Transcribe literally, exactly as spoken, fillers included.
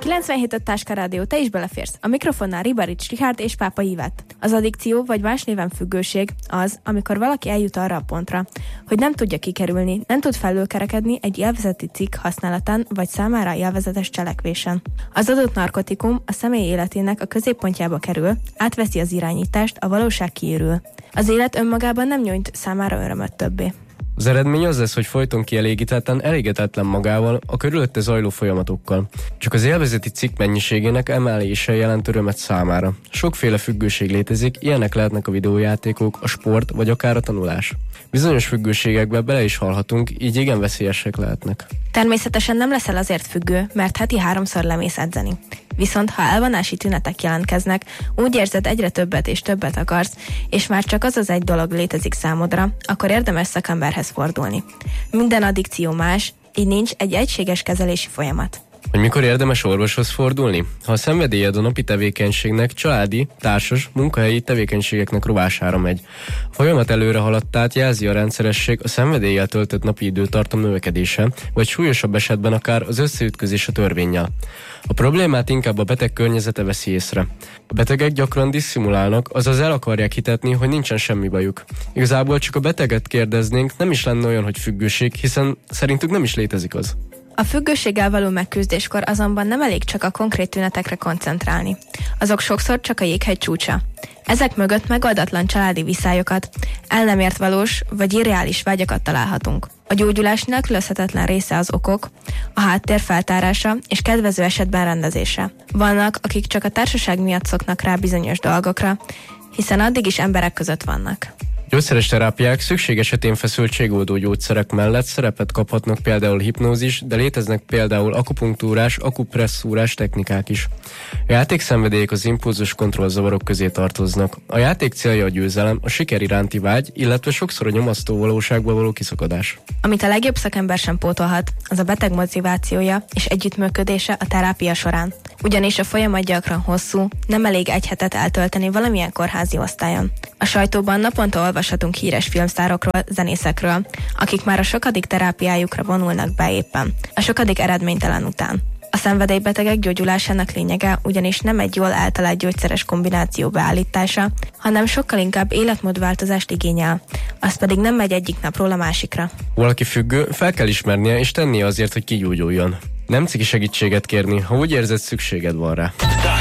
kilencvenhét öt Táska Rádió, te is beleférsz. A mikrofonnál Ribarics Richárd és Pápa Ivett. Az addikció, vagy más néven függőség az, amikor valaki eljut arra a pontra, hogy nem tudja kikerülni, nem tud felülkerekedni egy élvezeti cikk használatán, vagy számára élvezetes cselekvésen. Az adott narkotikum a személy életének a középpontjába kerül, átveszi az irányítást, a valóság kiürül. Az élet önmagában nem nyújt számára örömöt többé. Az eredmény az lesz, hogy folyton kielégítetlen, elégetetlen magával, a körülötte zajló folyamatokkal. Csak az élvezeti cikk mennyiségének emelése jelent örömet számára. Sokféle függőség létezik, ilyenek lehetnek a videójátékok, a sport vagy akár a tanulás. Bizonyos függőségekbe bele is halhatunk, így igen veszélyesek lehetnek. Természetesen nem leszel azért függő, mert heti háromszor lemész edzeni. Viszont ha elvonási tünetek jelentkeznek, úgy érzed, egyre többet és többet akarsz, és már csak az az egy dolog létezik számodra, akkor érdemes szakemberhez fordulni. Minden addikció más, így nincs egy egységes kezelési folyamat. Hogy mikor érdemes orvoshoz fordulni? Ha a szenvedélyed a napi tevékenységnek, családi, társas, munkahelyi tevékenységeknek rovására megy. A folyamat előre haladtát jelzi a rendszeresség, a szenvedéllyel töltött napi időtartam növekedése, vagy súlyosabb esetben akár az összeütközés a törvénnyel. A problémát inkább a beteg környezete veszi észre. A betegek gyakran disszimulálnak, azaz el akarják hitetni, hogy nincsen semmi bajuk. Igazából csak a beteget kérdeznénk, nem is lenne olyan, hogy függőség, hiszen szerintük nem is létezik az. A függőséggel való megküzdéskor azonban nem elég csak a konkrét tünetekre koncentrálni. Azok sokszor csak a jéghegy csúcsa. Ezek mögött megoldatlan családi viszályokat, el nem ért valós vagy irreális vágyakat találhatunk. A gyógyulás nélkülözhetetlen része az okok, a háttér feltárása és kedvező esetben rendezése. Vannak, akik csak a társaság miatt szoknak rá bizonyos dolgokra, hiszen addig is emberek között vannak. Gyógyszeres terápiák szükség esetén feszültségoldó gyógyszerek mellett szerepet kaphatnak például hipnózis, de léteznek például akupunktúrás, akupresszúrás technikák is. A játékszenvedélyek az impulzus kontrollzavarok közé tartoznak. A játék célja a győzelem, a siker iránti vágy, illetve sokszor a nyomasztó valóságból való kiszakadás. Amit a legjobb szakember sem pótolhat, az a beteg motivációja és együttműködése a terápia során. Ugyanis a folyamat gyakran hosszú, nem elég egy hetet eltölteni valamilyen kórházi osztályon. A sajtóban naponta olvashatunk híres filmsztárokról, zenészekről, akik már a sokadik terápiájukra vonulnak be éppen, a sokadik eredménytelen után. A szenvedélybetegek gyógyulásának lényege ugyanis nem egy jól eltalált gyógyszeres kombináció beállítása, hanem sokkal inkább életmódváltozást igényel, az pedig nem megy egyik napról a másikra. Valaki függő, fel kell ismernie és tennie azért, hogy kigyógyuljon. Nem ciki segítséget kérni, ha úgy érzed, szükséged van rá.